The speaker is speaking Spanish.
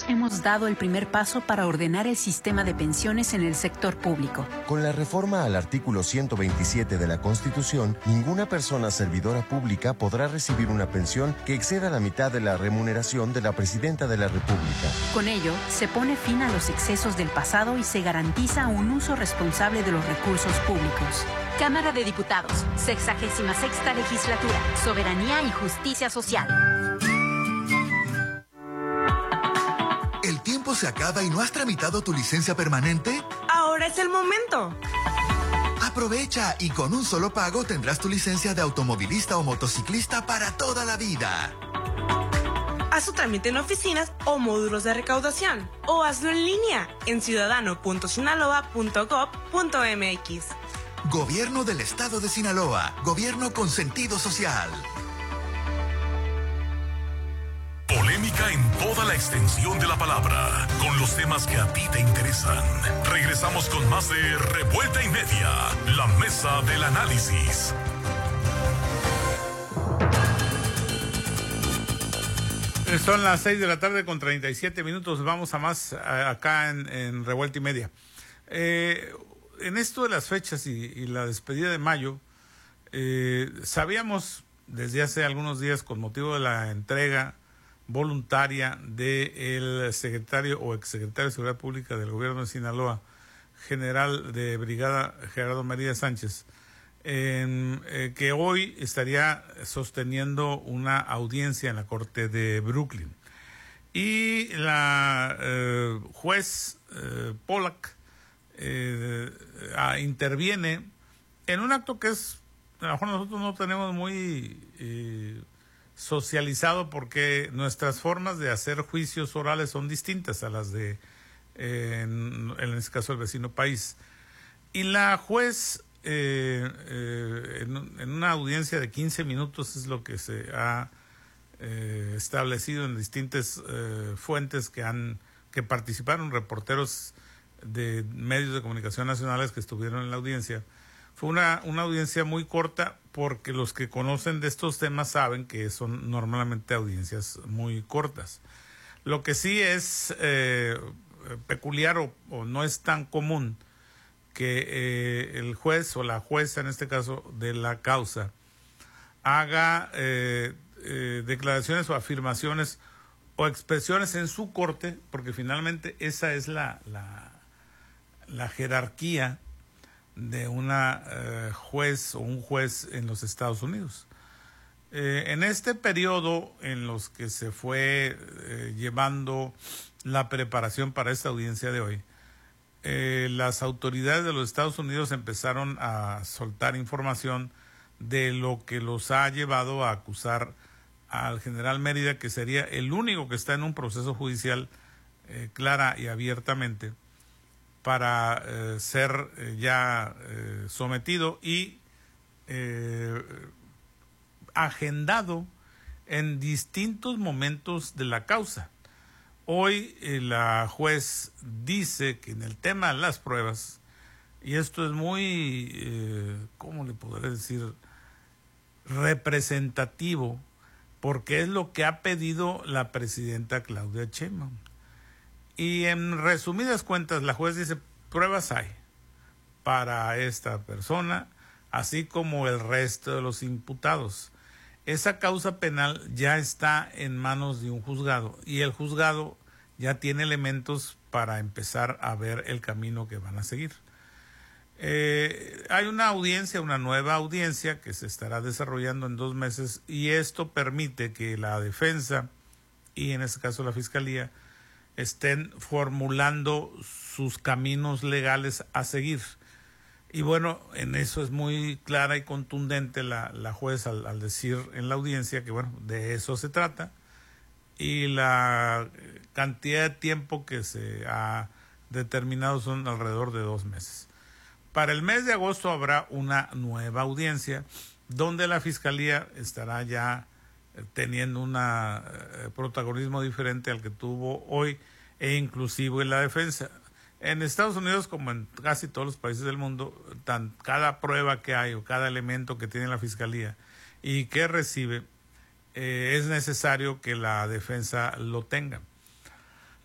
hemos dado el primer paso para ordenar el sistema de pensiones en el sector público. Con la reforma al artículo 127 de la Constitución, ninguna persona servidora pública podrá recibir una pensión que exceda la mitad de la remuneración de la Presidenta de la República. Con ello, se pone fin a los excesos del pasado y se garantiza un uso responsable de los recursos públicos. Cámara de Diputados, 66ª Legislatura, Soberanía y Justicia Social. ¿El tiempo se acaba y no has tramitado tu licencia permanente? Ahora es el momento. Aprovecha y con un solo pago tendrás tu licencia de automovilista o motociclista para toda la vida. Haz tu trámite en oficinas o módulos de recaudación o hazlo en línea en ciudadano.sinaloa.gov.mx. Gobierno del Estado de Sinaloa. Gobierno con sentido social. Polémica en toda la extensión de la palabra, con los temas que a ti te interesan. Regresamos con más de Revuelta y Media, la mesa del análisis. Son las 6 de la tarde con 37 minutos. Vamos a más acá en Revuelta y Media. En esto de las fechas y la despedida de mayo, sabíamos desde hace algunos días, con motivo de la entrega voluntaria del secretario o exsecretario de Seguridad Pública del Gobierno de Sinaloa, general de brigada Gerardo María Sánchez, que hoy estaría sosteniendo una audiencia en la Corte de Brooklyn. Y la juez Pollack interviene en un acto que es, a lo mejor nosotros no tenemos muy socializado, porque nuestras formas de hacer juicios orales son distintas a las de, en este caso, el vecino país. Y la juez, en una audiencia de 15 minutos, es lo que se ha establecido en distintas fuentes que participaron, reporteros de medios de comunicación nacionales que estuvieron en la audiencia. Fue una audiencia muy corta, porque los que conocen de estos temas saben que son normalmente audiencias muy cortas. Lo que sí es peculiar o no es tan común que el juez o la jueza, en este caso de la causa, haga declaraciones o afirmaciones o expresiones en su corte, porque finalmente esa es la jerarquía de una juez o un juez en los Estados Unidos. En este periodo en los que se fue llevando la preparación para esta audiencia de hoy, las autoridades de los Estados Unidos empezaron a soltar información de lo que los ha llevado a acusar al general Mérida, que sería el único que está en un proceso judicial clara y abiertamente, para ser ya sometido y agendado en distintos momentos de la causa. Hoy la juez dice que en el tema de las pruebas, y esto es muy, ¿cómo le podré decir?, representativo, porque es lo que ha pedido la presidenta Claudia Sheinbaum. Y en resumidas cuentas, la juez dice: pruebas hay para esta persona, así como el resto de los imputados. Esa causa penal ya está en manos de un juzgado, y el juzgado ya tiene elementos para empezar a ver el camino que van a seguir. Hay una audiencia, una nueva audiencia que se estará desarrollando en 2 meses, y esto permite que la defensa y en este caso la fiscalía estén formulando sus caminos legales a seguir. Y bueno, en eso es muy clara y contundente la juez al decir en la audiencia que bueno, de eso se trata, y la cantidad de tiempo que se ha determinado son alrededor de 2 meses. Para el mes de agosto habrá una nueva audiencia donde la fiscalía estará ya teniendo un protagonismo diferente al que tuvo hoy, e inclusive la defensa. En Estados Unidos, como en casi todos los países del mundo, cada prueba que hay o cada elemento que tiene la fiscalía y que recibe, es necesario que la defensa lo tenga.